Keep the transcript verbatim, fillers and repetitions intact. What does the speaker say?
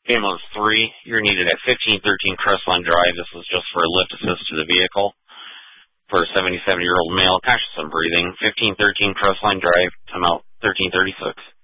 ambulance three, you're needed at fifteen thirteen Crestline Drive. This was just for a lift assist to the vehicle for a seventy-seven-year-old male, conscious and breathing. fifteen thirteen Crestline Drive, time out thirteen thirty-six.